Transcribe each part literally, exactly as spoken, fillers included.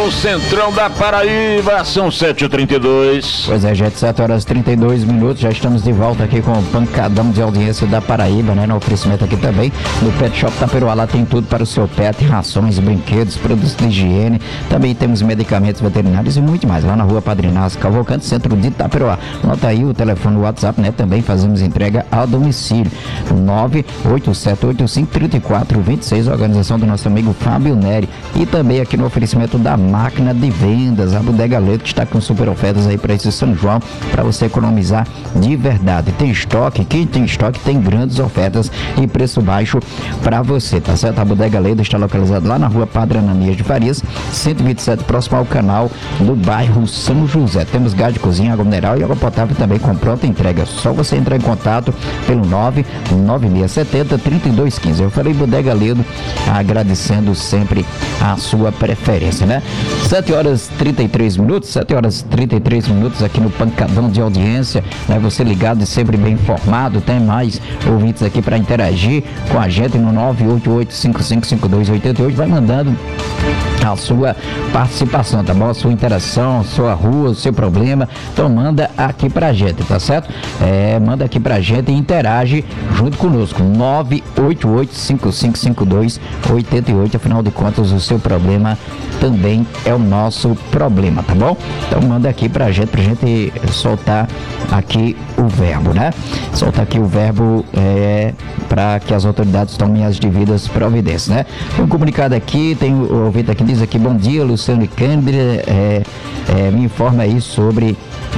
no centrão da Paraíba, são sete e trinta e dois. Pois é, gente, sete horas e trinta e dois minutos, já estamos de volta aqui com o pancadão de audiência da Paraíba, né? No oferecimento aqui também do Pet Shop Taperoá, lá tem tudo para o seu pet, rações, brinquedos, produtos de higiene, também temos medicamentos veterinários e muito mais, lá na rua Padre Inácio Cavalcante, centro de Taperoá. Nota aí o telefone, o WhatsApp, né? Também fazemos entrega ao domicílio, nove oito sete oito cinco, três quatro dois seis, organização do nosso amigo Fábio Neri. E também aqui no oferecimento da máquina de vendas, a Bodega Leite, que está com super ofertas aí para esse São João, para você economizar de verdade. Tem estoque, quem tem estoque tem grandes ofertas e preço baixo para você, tá certo? A Bodega Leite está localizada lá na rua Padre Ananias de Farias, cento e vinte e sete, próximo ao canal do bairro São José. Temos gás de cozinha, água mineral e água potável também com pronta entrega. Só você entrar em contato pelo nove nove seis sete zero, três dois um cinco. Eu falei Bodega Ledo, agradecendo sempre a sua preferência, né? sete horas e trinta e três minutos, sete horas e trinta e três minutos aqui no pancadão de audiência, né? Você ligado e sempre bem informado. Tem mais ouvintes aqui para interagir com a gente no nove oito oito cinco cinco cinco dois oito oito. Vai mandando a sua participação, tá bom? A sua interação, sua rua, o seu problema. Então manda aqui pra gente, tá certo? É, manda aqui pra gente e interage junto conosco. nove oito oito cinco cinco cinco dois oito oito. Afinal de contas, o seu problema também é o nosso problema, tá bom? Então manda aqui pra gente, pra gente soltar aqui o verbo, né? Soltar aqui o verbo é, para que as autoridades tomem as devidas providências, né? Tem um comunicado aqui, tem o ouvinte aqui, diz aqui: bom dia, Luciano e Cândida, é, é, me informa aí sobre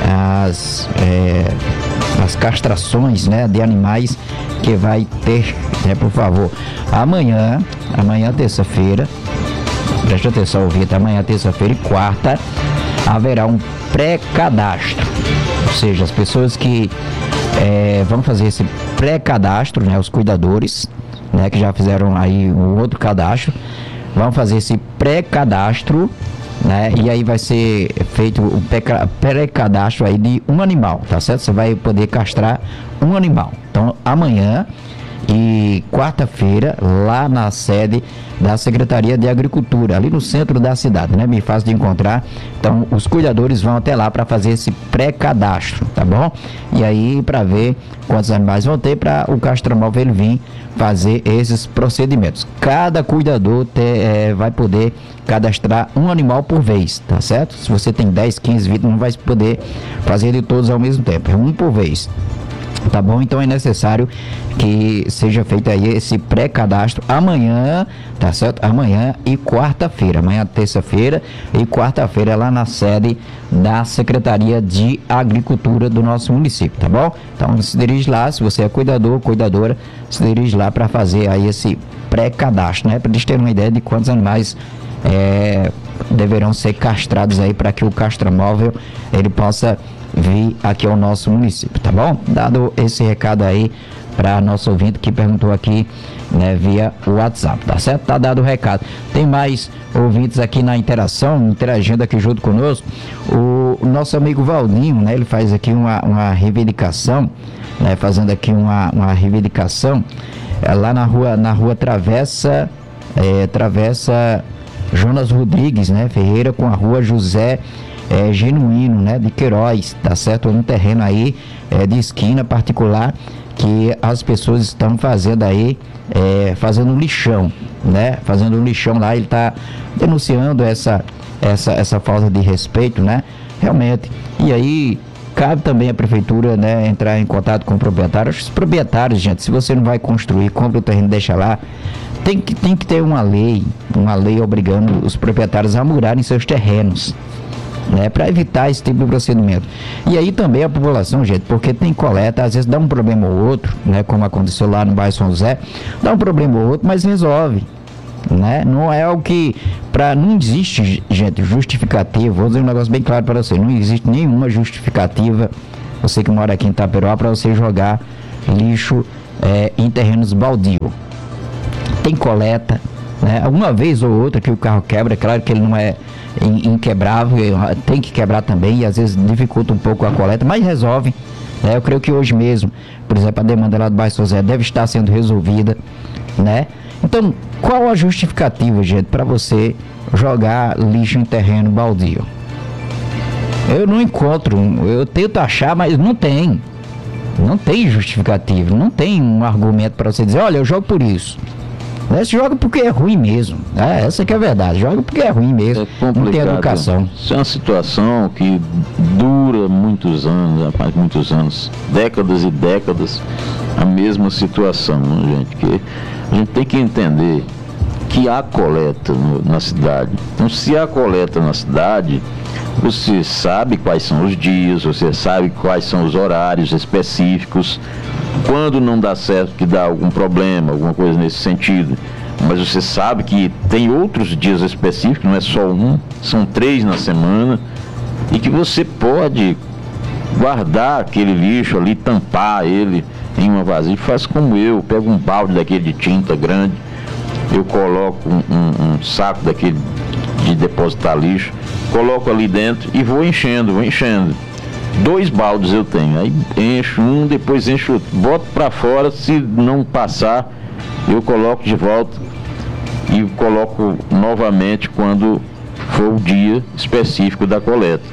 as, é, as castrações, né, de animais que vai ter, né, por favor. Amanhã, amanhã terça-feira, preste atenção, ouvinte, amanhã terça-feira e quarta haverá um pré-cadastro, ou seja, as pessoas que é, vão fazer esse pré-cadastro, né, os cuidadores, né, que já fizeram aí um outro cadastro, vão fazer esse pré-cadastro, né? E aí vai ser feito o pré-cadastro aí de um animal, tá certo? Você vai poder castrar um animal. Então, amanhã e quarta-feira, lá na sede da Secretaria de Agricultura, ali no centro da cidade, né? Bem fácil de encontrar. Então, os cuidadores vão até lá para fazer esse pré-cadastro, tá bom? E aí, para ver quantos animais vão ter, para o castramóvel ele vir fazer esses procedimentos. Cada cuidador te, é, vai poder cadastrar um animal por vez, tá certo? Se você tem dez, quinze, vinte, não vai poder fazer de todos ao mesmo tempo, é um por vez. Tá bom? Então é necessário que seja feito aí esse pré-cadastro amanhã, tá certo? Amanhã e quarta-feira. Amanhã, terça-feira e quarta-feira, lá na sede da Secretaria de Agricultura do nosso município, tá bom? Então se dirige lá, se você é cuidador, cuidadora, se dirige lá para fazer aí esse pré-cadastro, né? Para eles terem uma ideia de quantos animais é, deverão ser castrados aí, para que o castramóvel ele possa vir aqui ao nosso município, tá bom? Dado esse recado aí para nosso ouvinte que perguntou aqui, né, via WhatsApp, tá certo? Tá dado o recado. Tem mais ouvintes aqui na interação, interagindo aqui junto conosco. O, o nosso amigo Valdinho, né, ele faz aqui uma, uma reivindicação, né, fazendo aqui uma, uma reivindicação é, lá na rua, na rua Travessa, é, Travessa Jonas Rodrigues, né, Ferreira, com a rua José É, Genuíno, né, de Queiroz, tá certo? Um terreno aí é, de esquina particular que as pessoas estão fazendo aí, é, fazendo um lixão, né? Fazendo um lixão lá, ele tá denunciando essa, essa, essa falta de respeito, né? Realmente. E aí cabe também a prefeitura, né, entrar em contato com o proprietário. Os proprietários, gente, se você não vai construir, compra o terreno e deixa lá. Tem que, tem que ter uma lei, uma lei obrigando os proprietários a murarem seus terrenos, né, para evitar esse tipo de procedimento. E aí também a população, gente, porque tem coleta, às vezes dá um problema ou outro, né, como aconteceu lá no bairro São José, dá um problema ou outro, mas resolve, né? Não é algo que, pra, não existe, gente, justificativa. Vou dizer um negócio bem claro para você, não existe nenhuma justificativa, você que mora aqui em Taperoá, para você jogar lixo é, em terrenos baldio. Tem coleta, né? Alguma vez ou outra que o carro quebra, é claro que ele não é inquebrável, tem que quebrar também, e às vezes dificulta um pouco a coleta, mas resolve, né? Eu creio que hoje mesmo, por exemplo, a demanda lá do bairro São José deve estar sendo resolvida, né? Então, qual a justificativa, gente, para você jogar lixo em terreno baldio? Eu não encontro, eu tento achar, mas não tem. Não tem justificativo, não tem um argumento para você dizer, olha, eu jogo por isso. Você joga porque é ruim mesmo. É, essa que é a verdade. Joga porque é ruim mesmo. É não tem educação. Isso é uma situação que dura muitos anos, rapaz, muitos anos, décadas e décadas, a mesma situação, né, gente? Que a gente tem que entender que há coleta no, na cidade. Então, se há coleta na cidade, você sabe quais são os dias, você sabe quais são os horários específicos. Quando não dá certo, que dá algum problema, alguma coisa nesse sentido, mas você sabe que tem outros dias específicos, não é só um, são três na semana, e que você pode guardar aquele lixo ali, tampar ele em uma vasilha. Faz como eu, pego um balde daquele de tinta grande, eu coloco um, um, um saco daquele de depositar lixo, coloco ali dentro e vou enchendo, vou enchendo. Dois baldes eu tenho, aí encho um, depois encho outro, boto para fora, se não passar, eu coloco de volta e coloco novamente quando for o dia específico da coleta.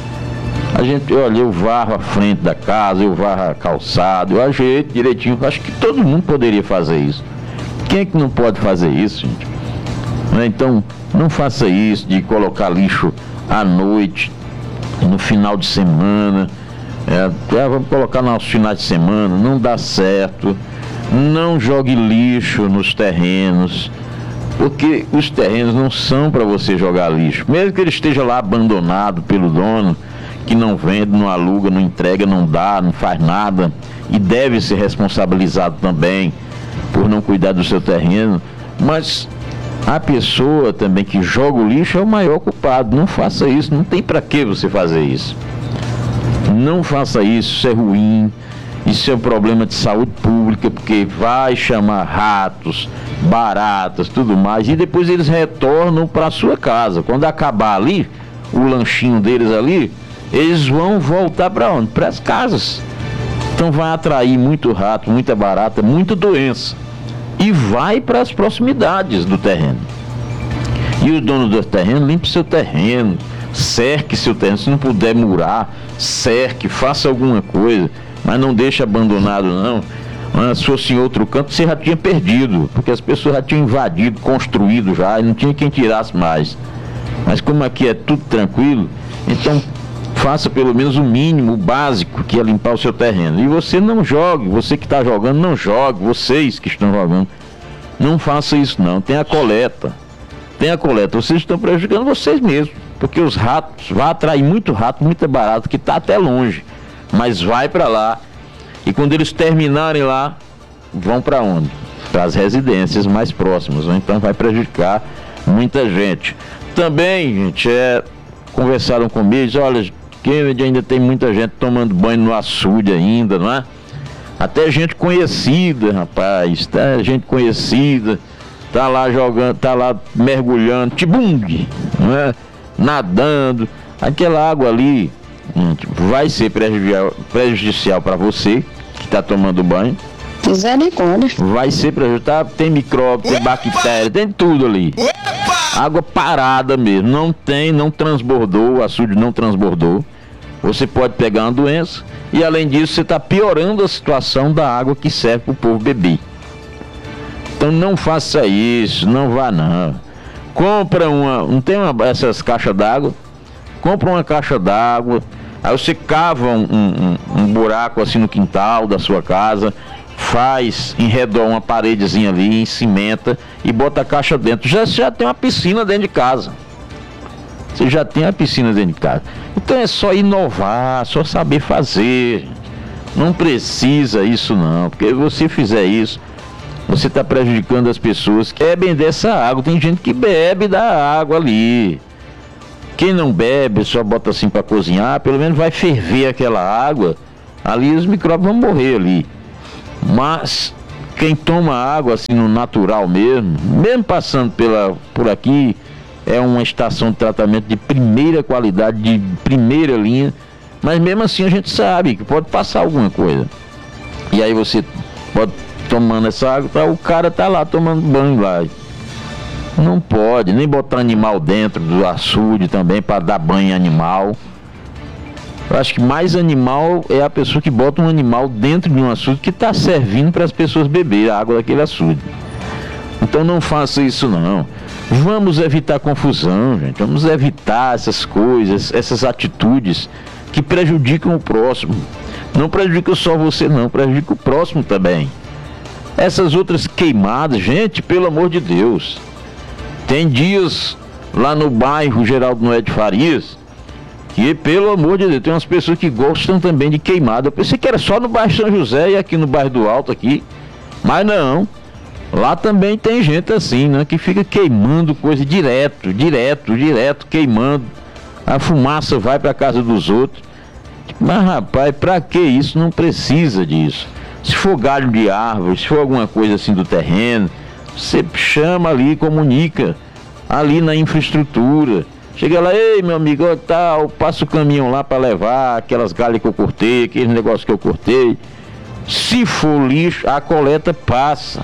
A gente, olha, eu varro a frente da casa, eu varro a calçada, eu ajeito direitinho, acho que todo mundo poderia fazer isso. Quem é que não pode fazer isso, gente? Então, não faça isso de colocar lixo à noite, no final de semana, é, é, vamos colocar nos finais de semana, não dá certo. Não jogue lixo nos terrenos, porque os terrenos não são para você jogar lixo, mesmo que ele esteja lá abandonado pelo dono, que não vende, não aluga, não entrega, não dá, não faz nada, e deve ser responsabilizado também por não cuidar do seu terreno, mas a pessoa também que joga o lixo é o maior culpado. Não faça isso, não tem para que você fazer isso. Não faça isso, isso é ruim, isso é um problema de saúde pública, porque vai chamar ratos, baratas, tudo mais, e depois eles retornam para a sua casa. Quando acabar ali, o lanchinho deles ali, eles vão voltar para onde? Para as casas. Então vai atrair muito rato, muita barata, muita doença. E vai para as proximidades do terreno. E o dono do terreno, limpe seu terreno, cerque seu terreno. Se não puder murar, cerque, faça alguma coisa, mas não deixe abandonado não. Mas se fosse em outro canto, você já tinha perdido, porque as pessoas já tinham invadido, construído já, e não tinha quem tirasse mais. Mas como aqui é tudo tranquilo, então faça pelo menos o mínimo, o básico, que é limpar o seu terreno. E você não jogue, você que está jogando, não jogue, vocês que estão jogando, não faça isso não. Tem a coleta, tem a coleta, vocês estão prejudicando vocês mesmos, porque os ratos, vai atrair muito rato, muita barata, que está até longe, mas vai para lá, e quando eles terminarem lá, vão para onde? Para as residências mais próximas, ou então vai prejudicar muita gente. Também, gente, é, conversaram comigo, diz, olha, Kennedy, ainda tem muita gente tomando banho no açude ainda, não é? Até gente conhecida, rapaz, tá, gente conhecida, tá lá jogando, tá lá mergulhando, tibung, não é? Nadando, aquela água ali, gente, vai ser prejudicial, prejudicial para você que está tomando banho. Misericórdia. Vai ser prejudicial, tem micróbio, tem bactéria, tem tudo ali. Água parada mesmo, não tem, não transbordou, o açude não transbordou. Você pode pegar uma doença e além disso você está piorando a situação da água que serve para o povo beber. Então não faça isso, não vá não. Compra uma, não tem uma, essas caixas d'água, compra uma caixa d'água, aí você cava um, um, um buraco assim no quintal da sua casa, faz em redor uma paredezinha ali, cimenta e bota a caixa dentro. Já, já tem uma piscina dentro de casa. Você já tem a piscina dentro de casa. Então é só inovar, só saber fazer. Não precisa isso não, porque você fizer isso, você está prejudicando as pessoas que bebem dessa água. Tem gente que bebe da água ali. Quem não bebe, só bota assim para cozinhar, pelo menos vai ferver aquela água. Ali os micróbios vão morrer ali. Mas quem toma água assim no natural mesmo, mesmo passando pela, por aqui, é uma estação de tratamento de primeira qualidade, de primeira linha, mas mesmo assim a gente sabe que pode passar alguma coisa. E aí você pode tomando essa água, tá, o cara tá lá tomando banho lá. Não pode, nem botar animal dentro do açude também para dar banho em animal. Eu acho que mais animal é a pessoa que bota um animal dentro de um açude que está servindo para as pessoas beberem a água daquele açude. Então não faça isso não. Vamos evitar confusão, gente. Vamos evitar essas coisas, essas atitudes que prejudicam o próximo. Não prejudica só você não, prejudica o próximo também. Essas outras queimadas, gente, pelo amor de Deus. Tem dias lá no bairro Geraldo Noé de Farias que, pelo amor de Deus, tem umas pessoas que gostam também de queimada. Eu pensei que era só no bairro São José e aqui no bairro do Alto aqui, mas não. Lá também tem gente assim, né, que fica queimando coisa direto, direto, direto, queimando. A fumaça vai para casa dos outros. Mas rapaz, pra que isso? Não precisa disso. Se for galho de árvore, se for alguma coisa assim do terreno, você chama ali, comunica ali na infraestrutura. Chega lá, ei meu amigo, ó, tal, passa o caminhão lá para levar aquelas galhas que eu cortei, aqueles negócios que eu cortei. Se for lixo, a coleta passa.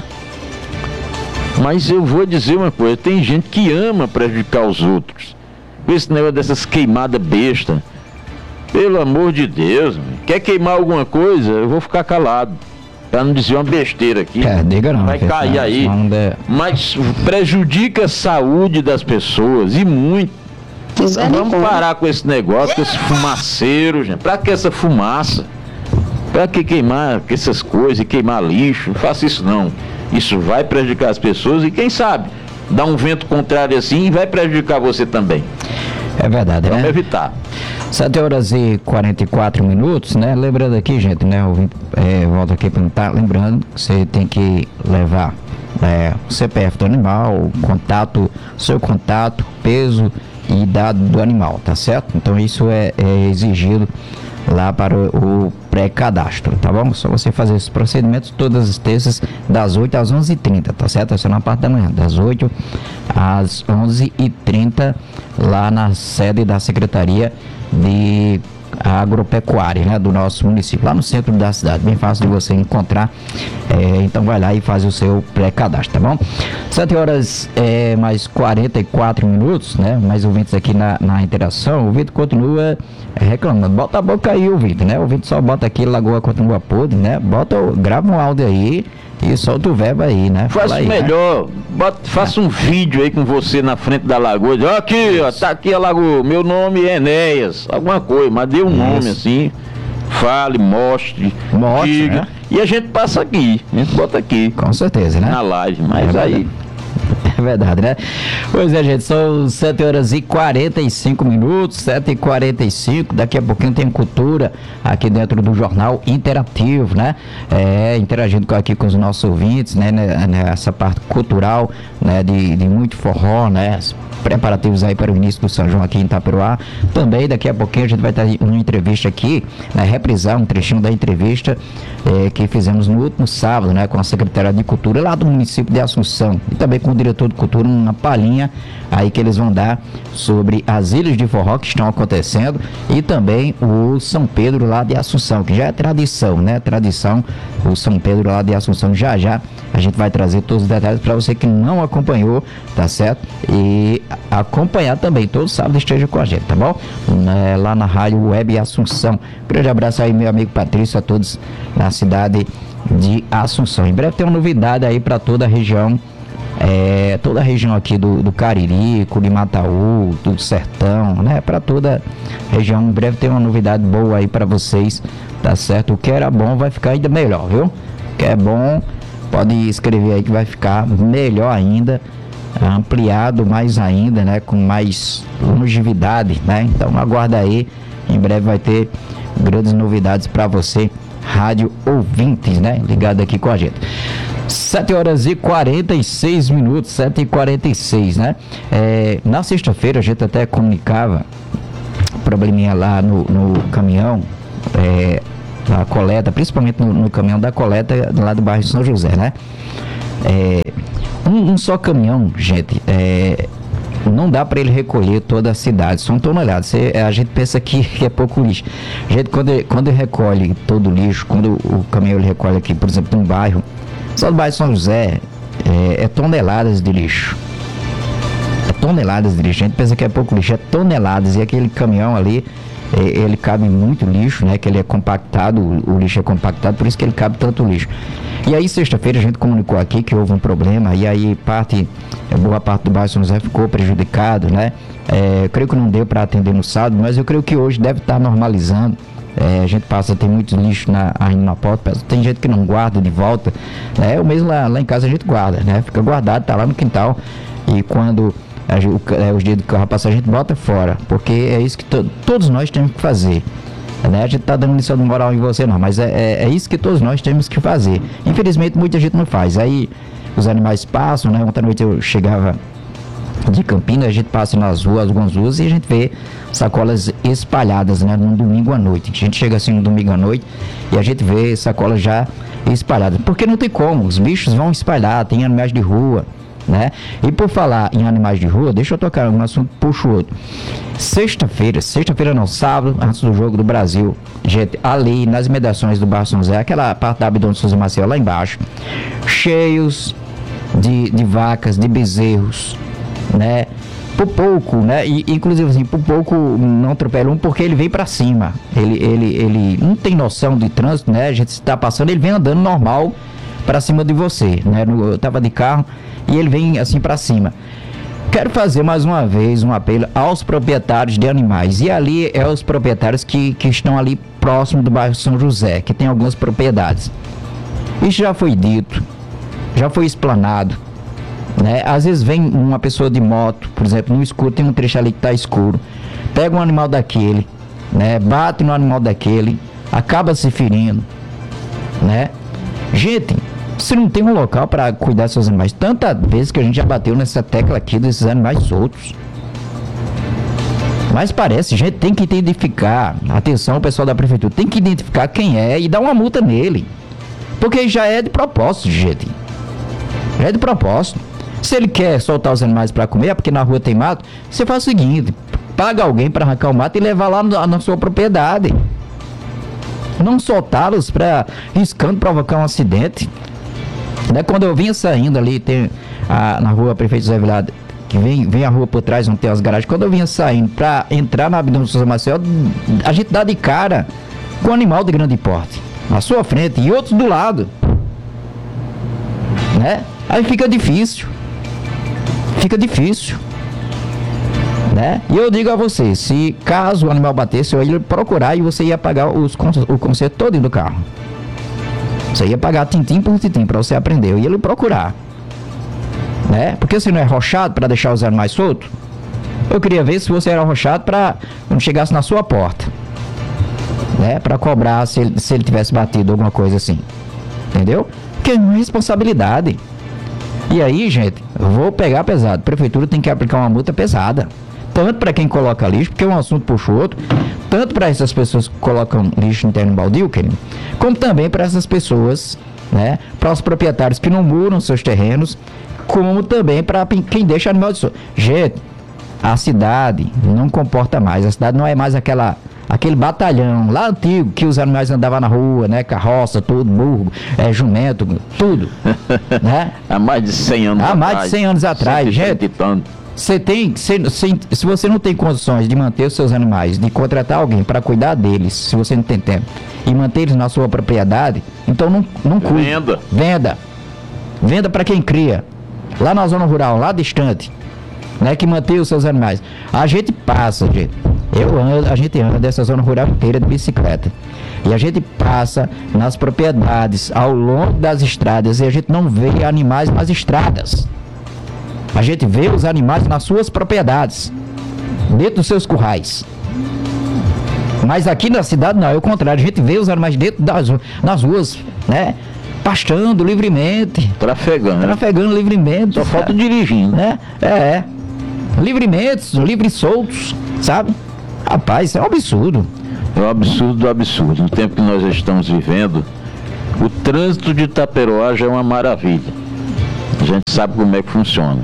Mas eu vou dizer uma coisa, tem gente que ama prejudicar os outros. Com esse negócio dessas queimadas bestas. Pelo amor de Deus, meu. Quer queimar alguma coisa, eu vou ficar calado. Pra não dizer uma besteira aqui. É, diga não. Vai cair não, aí. Não de... Mas prejudica a saúde das pessoas e muito. Então, vamos parar com esse negócio, com esse fumaceiro, gente. Pra que essa fumaça? Pra que queimar essas coisas e queimar lixo? Não faça isso não. Isso vai prejudicar as pessoas e quem sabe dá um vento contrário assim e vai prejudicar você também. É verdade, Vamos né? evitar. sete horas e quarenta e quatro minutos, né? Lembrando aqui, gente, né? Eu, é, volto aqui para perguntar, lembrando que você tem que levar é, o C P F do animal, o contato, seu contato, peso e idade do animal, tá certo? Então isso é, é exigido lá para o, o pré-cadastro, tá bom? Só você fazer esses procedimentos todas as terças, das oito às onze e trinta, tá certo? É só na parte da manhã, das oito às onze e trinta, lá na sede da Secretaria de Agropecuária, né, do nosso município, lá no centro da cidade, bem fácil de você encontrar. É, então vai lá e faz o seu pré-cadastro, tá bom? sete horas é, mais quarenta e quatro minutos, né? Mais ouvintes aqui na, na interação. O Vitor continua reclamando. Bota a boca aí, o Vitor, né? O Vitor só bota aqui, Lagoa continua podre, né? Bota, grava um áudio aí e solta o verbo aí, né? Faça aí, melhor, né? Bota, faça um vídeo aí com você na frente da lagoa. Diz, ó, aqui, ó, tá aqui a lagoa, meu nome é Enéas, alguma coisa, mas dê um Isso. nome assim, fale, mostre, mostre diga, né? E a gente passa aqui, a gente bota aqui. Com certeza, né? Na live, mas é aí... É verdade, né? Pois é, gente, são sete horas e quarenta e cinco minutos, sete e quarenta e cinco, daqui a pouquinho tem cultura aqui dentro do Jornal Interativo, né? É, interagindo aqui com os nossos ouvintes, né? Nessa parte cultural, né? De, de muito forró, né? Preparativos aí para o início do São João aqui em Itaperuá. Também daqui a pouquinho a gente vai ter uma entrevista aqui, né? Reprisar um trechinho da entrevista eh, que fizemos no último sábado, né? Com a secretária de Cultura lá do município de Assunção e também com o diretor de Cultura, uma palhinha aí que eles vão dar sobre as ilhas de forró que estão acontecendo e também o São Pedro lá de Assunção, que já é tradição, né? Tradição, o São Pedro lá de Assunção. Já já a gente vai trazer todos os detalhes para você que não acompanhou, tá certo? E acompanhar também, todo sábado esteja com a gente, tá bom? É, lá na Rádio Web Assunção. Grande abraço aí, meu amigo Patrício, a todos na cidade de Assunção. Em breve tem uma novidade aí para toda a região, é, toda a região aqui do, do Cariri, Curimataú, do Sertão, né? Para toda a região, em breve tem uma novidade boa aí para vocês, tá certo? O que era bom vai ficar ainda melhor, viu? O que é bom, pode escrever aí que vai ficar melhor ainda, ampliado mais ainda, né, com mais longevidade, né? Então aguarda aí, em breve vai ter grandes novidades para você, rádio ouvintes, né, ligado aqui com a gente. sete horas e quarenta e seis minutos, sete e quarenta e seis, né? É, na sexta-feira a gente até comunicava probleminha lá no, no caminhão, é, na coleta, principalmente no, no caminhão da coleta lá do bairro São José, né? É, um, um só caminhão, gente, é, não dá para ele recolher toda a cidade, são toneladas. Cê, a gente pensa que, que é pouco lixo. Gente, quando ele, quando ele recolhe todo o lixo, quando o caminhão ele recolhe aqui, por exemplo, um bairro, Só do bairro São José é, é toneladas de lixo. É toneladas de lixo. A gente pensa que é pouco lixo, é toneladas. E aquele caminhão ali, é, ele cabe muito lixo, né? Que ele é compactado, o, o lixo é compactado, por isso que ele cabe tanto lixo. E aí, sexta-feira, a gente comunicou aqui que houve um problema, e aí parte, boa parte do bairro São José ficou prejudicado, né? É, creio que não deu para atender no sábado, mas eu creio que hoje deve estar normalizando. É, a gente passa, tem muito lixo na, ainda na porta, tem gente que não guarda de volta, né? Eu mesmo lá, lá em casa a gente guarda, né? Fica guardado, tá lá no quintal, e quando a, o, é, os dias do carro passar a gente bota fora, porque é isso que to, todos nós temos que fazer. Né? A gente tá dando lição de moral em você não, mas é, é, é isso que todos nós temos que fazer. Infelizmente muita gente não faz. Aí os animais passam, né? Ontem à noite eu chegava de Campinas, a gente passa nas ruas, algumas ruas, e a gente vê sacolas espalhadas, né? Num domingo à noite. A gente chega assim no domingo à noite e a gente vê sacolas já espalhadas. Porque não tem como, os bichos vão espalhar, tem animais de rua, né? E por falar em animais de rua, deixa eu tocar um assunto, puxo outro. Sexta-feira, sexta-feira não, sábado, antes do jogo do Brasil, gente, ali nas imediações do Bairro São José, aquela parte da Abdônio Souza Maciel lá embaixo, cheios de, de vacas, de bezerros, né? Por pouco, né? E, inclusive assim, por pouco não atropela um porque ele vem pra cima. Ele, ele, ele não tem noção de trânsito, né? A gente está passando, ele vem andando normal pra cima de você, né? Eu tava de carro e ele vem assim pra cima. Quero fazer mais uma vez um apelo aos proprietários de animais. E ali é os proprietários que, que estão ali próximo do bairro São José, que tem algumas propriedades. Isso já foi dito, já foi explanado, né? Às vezes vem uma pessoa de moto, por exemplo, no escuro, tem um trecho ali que está escuro, pega um animal daquele, né? Bate no animal daquele, acaba se ferindo, né? Gente, você não tem um local para cuidar dos seus animais. Tantas vezes que a gente já bateu nessa tecla aqui desses animais soltos. Mas parece, gente, tem que identificar. Atenção, pessoal da prefeitura, tem que identificar quem é e dar uma multa nele. Porque já é de propósito, gente. Já é de propósito. Se ele quer soltar os animais para comer, é porque na rua tem mato, você faz o seguinte: paga alguém para arrancar o mato e levar lá na, na sua propriedade. Não soltá-los para riscando provocar um acidente. Né? Quando eu vinha saindo ali, tem a, na rua Prefeito José Vilado, que vem, vem a rua por trás, onde tem as garagens. Quando eu vinha saindo para entrar na Abdônio Souza Maciel, a gente dá de cara com um animal de grande porte na sua frente e outros do lado, né? Aí fica difícil, fica difícil, né? E eu digo a você, se caso o animal batesse, eu ia procurar e você ia pagar os, o conserto todo do carro. Você ia pagar tintim por tintim para você aprender. Eu ia lhe procurar, né? Porque você não é arrochado para deixar os animais soltos. Eu queria ver se você era arrochado para quando chegasse na sua porta, né? Para cobrar se ele, se ele tivesse batido alguma coisa assim, entendeu? Porque é uma responsabilidade. E aí, gente, eu vou pegar pesado. A prefeitura tem que aplicar uma multa pesada, tanto para quem coloca lixo, porque um assunto puxa o outro, tanto para essas pessoas que colocam lixo no terreno baldio, querido, como também para essas pessoas, né, para os proprietários que não muram seus terrenos, como também para quem deixa animal de solto. Gente, a cidade não comporta mais, a cidade não é mais aquela, aquele batalhão lá antigo que os animais andavam na rua, né, carroça, tudo, burro, é, jumento, tudo, né? Há mais de cem anos Há atrás. mais de cem anos atrás, gente. Você tem, se, se, se você não tem condições de manter os seus animais, de contratar alguém para cuidar deles, se você não tem tempo, e manter eles na sua propriedade, então não, não cuide. Venda. Venda. Venda para quem cria. Lá na zona rural, lá distante, né, que mantém os seus animais. A gente passa, gente. Eu ando, a gente anda dessa zona rural inteira de bicicleta. E a gente passa nas propriedades, ao longo das estradas, e a gente não vê animais nas estradas. A gente vê os animais nas suas propriedades, dentro dos seus currais. Mas aqui na cidade não, é o contrário. A gente vê os animais dentro das nas ruas, né? Pastando livremente. Trafegando. Trafegando livremente. Só falta dirigindo, né? É, é. Livremente, livres soltos, sabe? Rapaz, isso é um absurdo. É um absurdo do absurdo. No tempo que nós estamos vivendo, o trânsito de Itaperoá já é uma maravilha. A gente sabe como é que funciona.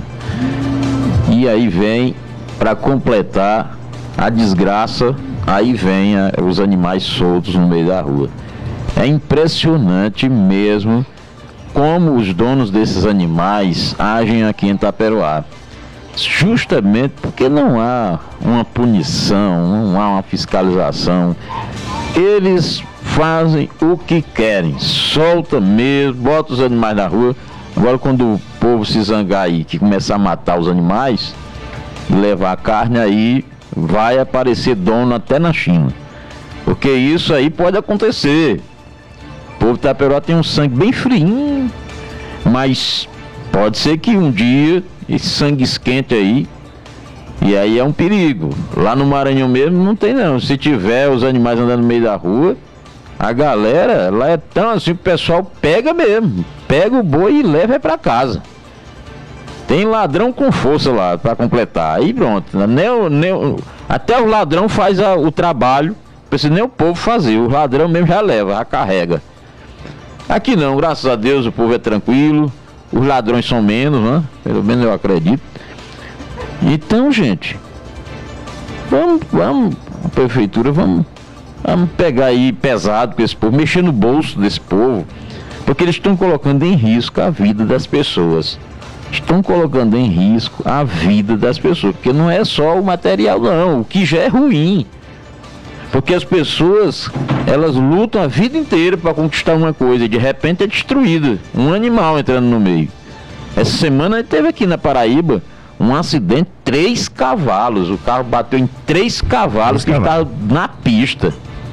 E aí vem, para completar a desgraça, aí vem a, os animais soltos no meio da rua. É impressionante mesmo como os donos desses animais agem aqui em Taperoá. Justamente porque não há uma punição, não há uma fiscalização. Eles fazem o que querem, solta mesmo, bota os animais na rua. Agora, quando o povo se zangar aí, que começar a matar os animais, levar a carne aí, vai aparecer dono até na China. Porque isso aí pode acontecer. O povo de Taperoá tem um sangue bem friinho, mas pode ser que um dia esse sangue esquente aí, e aí é um perigo. Lá no Maranhão mesmo não tem não. Se tiver os animais andando no meio da rua, a galera lá é tão assim, o pessoal pega mesmo, pega o boi e leva para casa. Tem ladrão com força lá para completar. Aí pronto, nem, nem, até o ladrão faz a, o trabalho, não precisa nem o povo fazer, o ladrão mesmo já leva, já carrega. Aqui não, graças a Deus o povo é tranquilo, os ladrões são menos, né? Pelo menos eu acredito. Então, gente, vamos, vamos, a prefeitura, vamos, vamos pegar aí pesado com esse povo, mexer no bolso desse povo, porque eles estão colocando em risco a vida das pessoas. Estão colocando em risco a vida das pessoas, porque não é só o material não, o que já é ruim. Porque as pessoas, elas lutam a vida inteira para conquistar uma coisa, e de repente é destruída, um animal entrando no meio. Essa semana teve aqui na Paraíba um acidente, três cavalos, o carro bateu em três cavalos três que estavam na pista.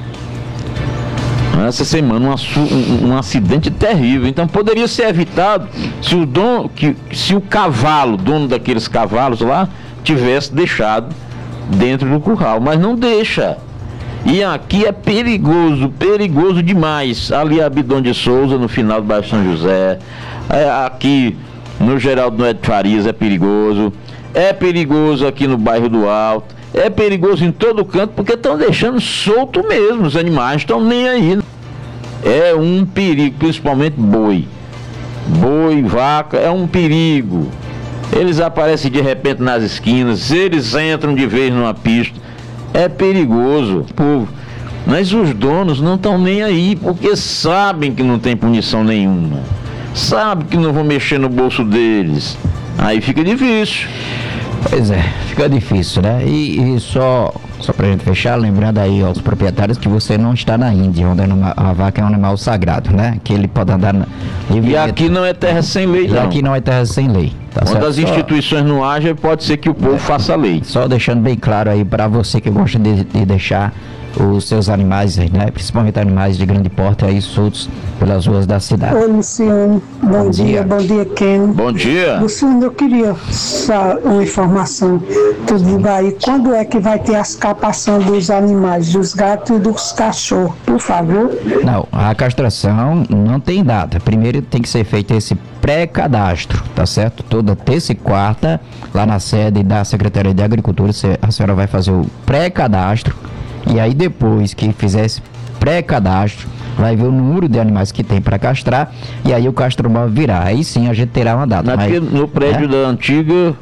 Essa semana um, um, um acidente terrível. Então poderia ser evitado se o dono, que, se o cavalo, dono daqueles cavalos lá, tivesse deixado dentro do curral, mas não deixa. E aqui é perigoso, perigoso demais. Ali é Abidão de Souza, no final do bairro São José. É, aqui no Geraldo Noé de Farias é perigoso. É perigoso aqui no bairro do Alto. É perigoso em todo canto, porque estão deixando solto mesmo. Os animais estão nem aí. É um perigo, principalmente boi. Boi, vaca, é um perigo. Eles aparecem de repente nas esquinas, eles entram de vez numa pista. É perigoso, povo. Mas os donos não estão nem aí, porque sabem que não tem punição nenhuma. Sabem que não vão mexer no bolso deles. Aí fica difícil. Pois é, fica difícil, né? E, e só, só pra gente fechar, lembrando aí aos proprietários que você não está na Índia, onde a vaca é um animal sagrado, né? Que ele pode andar na... E aqui não é terra sem lei, não. E aqui não é terra sem lei. Tá Quando certo? as instituições não agem, pode ser que o povo é. faça lei. Só deixando bem claro aí para você que gosta de, de deixar os seus animais, né? Principalmente animais de grande porte aí soltos pelas ruas da cidade. Oi, Luciano. Bom, bom dia. dia, bom dia, Ken. Bom dia. Luciano, eu queria só uma informação. Tu diga aí, quando é que vai ter as capações dos animais, dos gatos e dos cachorros, por favor? Não, a castração não tem data. Primeiro tem que ser feito esse pré-cadastro, tá certo? Toda terça e quarta, lá na sede da Secretaria de Agricultura, a senhora vai fazer o pré-cadastro. E aí depois que fizer esse pré-cadastro, vai ver o número de animais que tem para castrar, e aí o castromóvel virá. Aí sim a gente terá uma data. Aqui mas, no prédio, né? Da antiga...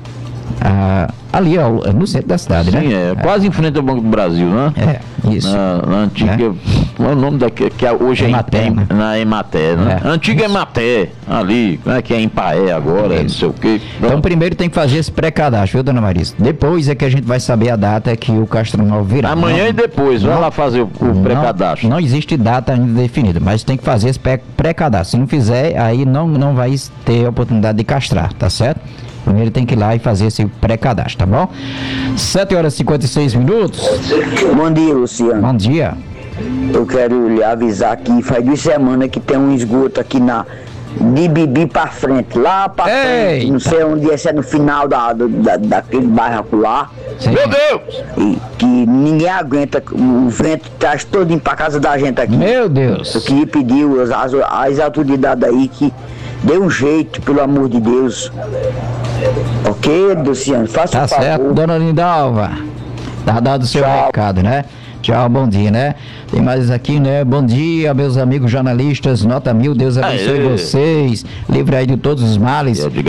Ah, ali, ó, no centro da cidade, sim, né? Sim, é, é. Quase em frente ao Banco do Brasil, né? É, isso. Na, na antiga... É. Qual é o nome daquele que hoje Ematé, é em, né? Na Ematé, né? É. Antiga Ematé, ali, como é que é em Paé agora, é. Não sei o quê. Então primeiro tem que fazer esse pré-cadastro, viu, dona Marisa? Depois é que a gente vai saber a data que o castromóvel virá. Amanhã não, e depois, vai lá fazer o, o pré-cadastro. Não, não existe data ainda definida, mas tem que fazer esse pré-cadastro. Se não fizer, aí não, não vai ter a oportunidade de castrar, tá certo? Primeiro tem que ir lá e fazer esse pré-cadastro, tá bom? sete horas e cinquenta e seis minutos. Bom dia, Luciano. Bom dia. Eu quero lhe avisar que faz duas semanas que tem um esgoto aqui na... de Bibi pra frente, lá pra Eita. frente, não sei onde é, se é no final da, da, daquele bairro lá. Meu Deus! E que ninguém aguenta, o vento traz todinho pra casa da gente aqui. Meu Deus! Eu queria pedir às, às autoridades aí que dê um jeito, pelo amor de Deus. Ok, Luciano? Faça tá um favor. Certo, dona Lindalva. Tá dado o seu Tchau. recado, né? Tchau, bom dia, né? Tem mais aqui, né? Bom dia, meus amigos jornalistas. Nota mil, Deus abençoe Aê. vocês. Livre aí de todos os males.